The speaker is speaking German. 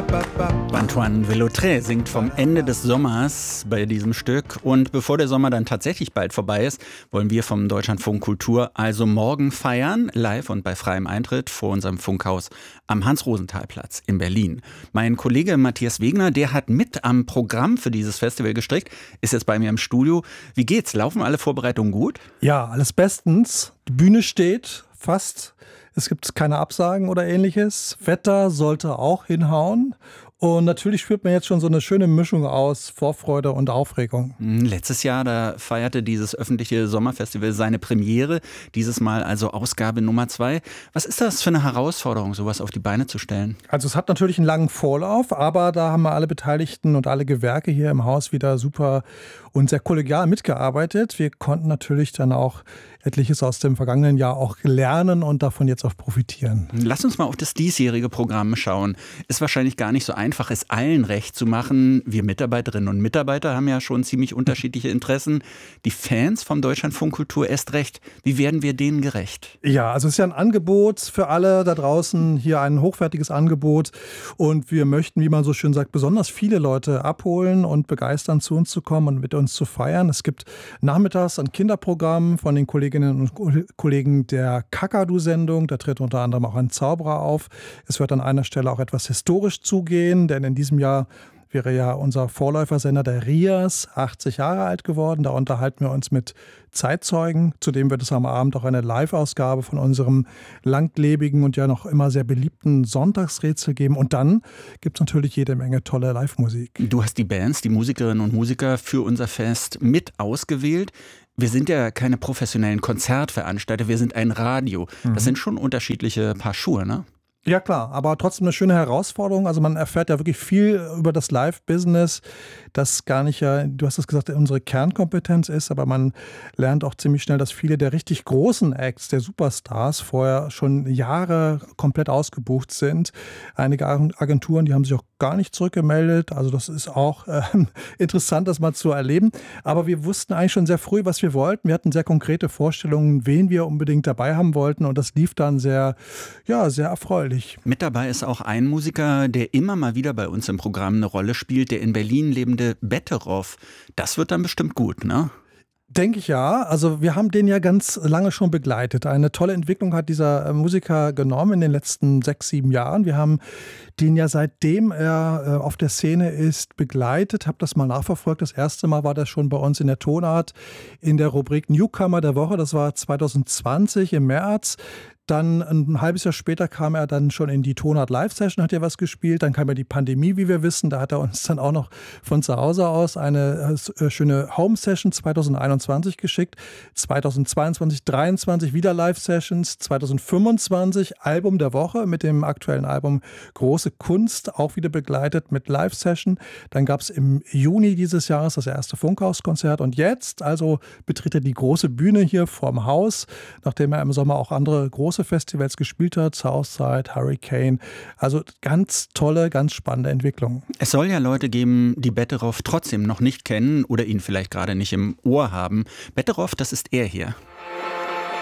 Antoine Veloutré singt vom Ende des Sommers bei diesem Stück. Und bevor der Sommer dann tatsächlich bald vorbei ist, wollen wir vom Deutschlandfunk Kultur also morgen feiern, live und bei freiem Eintritt vor unserem Funkhaus am Hans-Rosenthal-Platz in Berlin. Mein Kollege Matthias Wegner, der hat mit am Programm für dieses Festival gestrickt, ist jetzt bei mir im Studio. Wie geht's? Laufen alle Vorbereitungen gut? Ja, alles bestens. Die Bühne steht fast. Es gibt keine Absagen oder ähnliches. Wetter sollte auch hinhauen. Und natürlich spürt man jetzt schon so eine schöne Mischung aus Vorfreude und Aufregung. Letztes Jahr, da feierte dieses öffentliche Sommerfestival seine Premiere. Dieses Mal also Ausgabe Nummer 2. Was ist das für eine Herausforderung, sowas auf die Beine zu stellen? Also es hat natürlich einen langen Vorlauf, aber da haben wir alle Beteiligten und alle Gewerke hier im Haus wieder super und sehr kollegial mitgearbeitet. Wir konnten natürlich dann auch etliches aus dem vergangenen Jahr auch lernen und davon jetzt auch profitieren. Lass uns mal auf das diesjährige Programm schauen. Ist wahrscheinlich gar nicht so einfach, es allen recht zu machen. Wir Mitarbeiterinnen und Mitarbeiter haben ja schon ziemlich unterschiedliche Interessen. Die Fans vom Deutschlandfunk Kultur erst recht. Wie werden wir denen gerecht? Ja, also es ist ja ein Angebot für alle da draußen, hier ein hochwertiges Angebot. Und wir möchten, wie man so schön sagt, besonders viele Leute abholen und begeistern, zu uns zu kommen und mit uns zu feiern. Es gibt nachmittags ein Kinderprogramm von den Kolleginnen und Kollegen der Kakadu-Sendung. Da tritt unter anderem auch ein Zauberer auf. Es wird an einer Stelle auch etwas historisch zugehen, denn in diesem Jahr wäre ja unser Vorläufersender, der RIAS, 80 Jahre alt geworden. Da unterhalten wir uns mit Zeitzeugen. Zudem wird es am Abend auch eine Live-Ausgabe von unserem langlebigen und ja noch immer sehr beliebten Sonntagsrätsel geben. Und dann gibt es natürlich jede Menge tolle Live-Musik. Du hast die Bands, die Musikerinnen und Musiker für unser Fest mit ausgewählt. Wir sind ja keine professionellen Konzertveranstalter, wir sind ein Radio. Das sind schon unterschiedliche Paar Schuhe, ne? Ja klar, aber trotzdem eine schöne Herausforderung. Also man erfährt ja wirklich viel über das Live-Business, das gar nicht, ja, du hast es gesagt, unsere Kernkompetenz ist, aber man lernt auch ziemlich schnell, dass viele der richtig großen Acts, der Superstars, vorher schon Jahre komplett ausgebucht sind. Einige Agenturen, die haben sich auch gar nicht zurückgemeldet. Also das ist auch interessant, das mal zu erleben. Aber wir wussten eigentlich schon sehr früh, was wir wollten. Wir hatten sehr konkrete Vorstellungen, wen wir unbedingt dabei haben wollten. Und das lief dann sehr erfreulich. Mit dabei ist auch ein Musiker, der immer mal wieder bei uns im Programm eine Rolle spielt, der in Berlin lebende Betteroff. Das wird dann bestimmt gut, ne? Denke ich ja. Also wir haben den ja ganz lange schon begleitet. Eine tolle Entwicklung hat dieser Musiker genommen in den letzten 6, 7 Jahren. Wir haben den ja seitdem er auf der Szene ist begleitet. Habe das mal nachverfolgt. Das erste Mal war das schon bei uns in der Tonart in der Rubrik Newcomer der Woche. Das war 2020 im März. Dann ein halbes Jahr später kam er dann schon in die Tonart Live-Session, hat er was gespielt. Dann kam ja die Pandemie, wie wir wissen. Da hat er uns dann auch noch von zu Hause aus eine schöne Home-Session 2021 geschickt. 2022, 2023 wieder Live-Sessions. 2025 Album der Woche mit dem aktuellen Album Große Kunst, auch wieder begleitet mit Live-Session. Dann gab es im Juni dieses Jahres das erste Funkhaus-Konzert. Und jetzt also betritt er die große Bühne hier vorm Haus, nachdem er im Sommer auch andere große Festivals gespielt hat, Southside, Hurricane. Also ganz tolle, ganz spannende Entwicklung. Es soll ja Leute geben, die Betteroff trotzdem noch nicht kennen oder ihn vielleicht gerade nicht im Ohr haben. Betteroff, das ist er hier.